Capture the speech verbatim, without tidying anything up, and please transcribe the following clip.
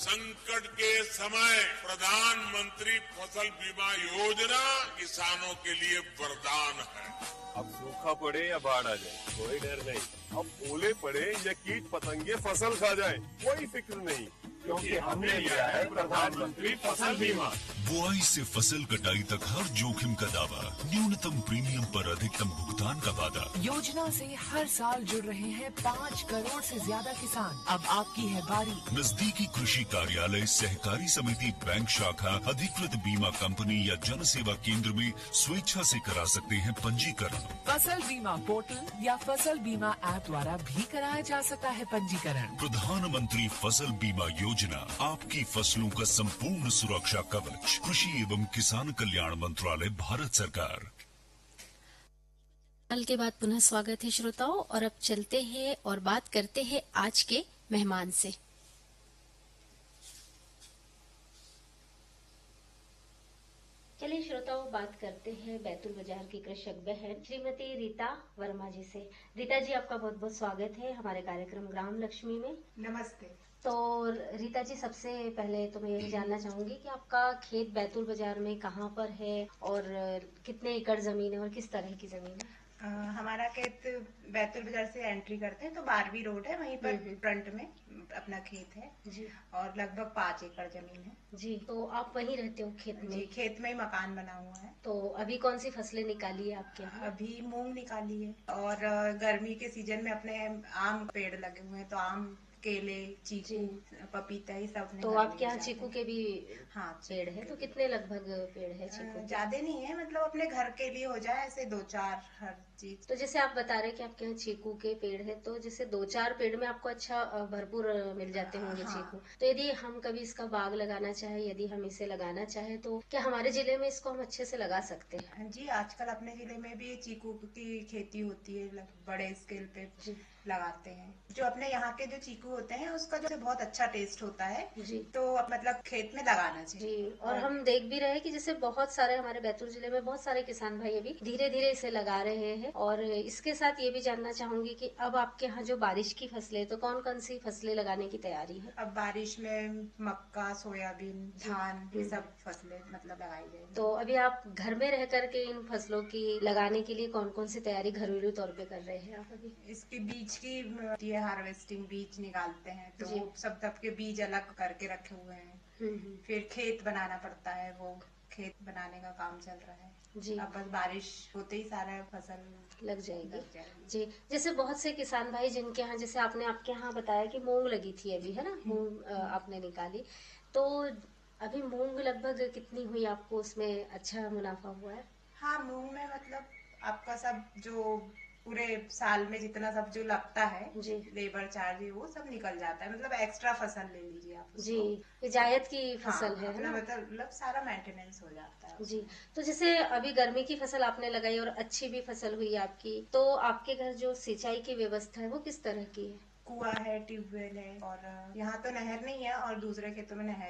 संकट के समय प्रधानमंत्री फसल बीमा योजना किसानों के लिए वरदान है। अब सूखा पड़े या बाढ़ आ जाए, कोई डर नहीं। अब ओले पड़े या कीट पतंगे फसल खा जाए, कोई फिक्र नहीं, क्योंकि हमने लिया है प्रधानमंत्री फसल बीमा। बुआई से फसल कटाई तक हर जोखिम का दावा, न्यूनतम प्रीमियम पर अधिकतम भुगतान का वादा। योजना से हर साल जुड़ रहे हैं पाँच करोड़ से ज्यादा किसान। अब आपकी है बारी। नजदीकी कृषि कार्यालय, सहकारी समिति, बैंक शाखा, अधिकृत बीमा कंपनी या जन सेवा केंद्र में स्वेच्छा से करा सकते हैं पंजीकरण। फसल बीमा पोर्टल या फसल बीमा ऐप द्वारा भी कराया जा सकता है पंजीकरण। प्रधानमंत्री फसल बीमा योजना, आपकी फसलों का संपूर्ण सुरक्षा कवच। कृषि एवं किसान कल्याण मंत्रालय, भारत सरकार। कल के बाद पुनः स्वागत है श्रोताओं, और अब चलते हैं और बात करते हैं आज के मेहमान से। चलिए श्रोताओं, बात करते हैं बैतूल बाजार की कृषक बहन श्रीमती रीता वर्मा जी से। रीता जी, आपका बहुत बहुत स्वागत है हमारे कार्यक्रम ग्राम लक्ष्मी में। नमस्ते। तो रीता जी, सबसे पहले तो मैं यही जानना चाहूंगी कि आपका खेत बैतूल बाजार में कहाँ पर है और कितने एकड़ जमीन है और किस तरह की जमीन है? आ, हमारा खेत बैतूल बाजार से एंट्री करते हैं तो बारहवीं रोड है, वहीं पर फ्रंट में अपना खेत है जी, और लगभग पाँच एकड़ जमीन है जी। तो आप वहीं रहते हो खेत में? जी, खेत में ही मकान बना हुआ है। तो अभी कौन सी फसलें निकाली है आपके यहाँ? अभी मूंग निकाली है, और गर्मी के सीजन में अपने आम पेड़ लगे हुए हैं, तो आम, केले, चीकू, पपीता, ये सब। तो आपके यहाँ चीकू के भी हाँ पेड़ है? तो कितने लगभग पेड़ है चीकू? ज्यादा नहीं है, मतलब अपने घर के लिए हो जाए ऐसे दो चार हर चीज। तो जैसे आप बता रहे कि आपके यहाँ चीकू के पेड़ है, तो जैसे दो चार पेड़ में आपको अच्छा भरपूर मिल जाते होंगे हाँ। चीकू। तो यदि हम कभी इसका बाग लगाना चाहे, यदि हम इसे लगाना चाहे, तो क्या हमारे जिले में इसको हम अच्छे से लगा सकते हैं? जी, आजकल अपने जिले में भी चीकू की खेती होती है, बड़े स्केल पे लगाते हैं। जो अपने यहाँ के जो चीकू होते हैं उसका जो बहुत अच्छा टेस्ट होता है जी, तो मतलब खेत में लगाना चाहिए जी। और, और हम देख भी रहे हैं कि जैसे बहुत सारे हमारे बैतूल जिले में बहुत सारे किसान भाई अभी धीरे धीरे इसे लगा रहे हैं। और इसके साथ ये भी जानना चाहूंगी कि अब आपके यहाँ जो बारिश की फसलें, तो कौन कौन सी फसलें लगाने की तैयारी है? अब बारिश में मक्का, सोयाबीन, धान, ये सब फसलें मतलब लगाई जाएगी। तो अभी आप घर में रह करके इन फसलों की लगाने के लिए कौन कौन सी तैयारी घरेलू तौर पे कर रहे हैं आप अभी? इसके बीज की ये हार्वेस्टिंग, बीज निकालते हैं, तो सब सबके बीज अलग करके रखे हुए हैं। फिर खेत बनाना पड़ता है, वो खेत बनाने का काम चल रहा है जी। अब बस बारिश होते ही सारा फसल लग जाएगी, लग जाएगी जी। जैसे बहुत से किसान भाई जिनके यहाँ, जैसे आपने आपके यहाँ बताया कि मूंग लगी थी अभी, है ना, मूंग आपने निकाली, तो अभी मूंग लगभग कितनी हुई आपको, उसमें अच्छा मुनाफा हुआ है? हाँ, मूंग में मतलब आपका सब जो पूरे साल में जितना सब जो लगता है जी, लेबर चार्ज, वो सब निकल जाता है, मतलब एक्स्ट्रा फसल ले लीजिए आप उसको। जी, ये जायद की फसल हाँ, है, अपना मतलब सारा मेंटेनेंस हो जाता है जी। तो जैसे अभी गर्मी की फसल आपने लगाई और अच्छी भी फसल हुई आपकी, तो आपके घर जो सिंचाई की व्यवस्था है वो किस तरह की है? कुआं है, ट्यूबवेल है, और यहाँ तो नहर नहीं है और दूसरे खेतों में नहर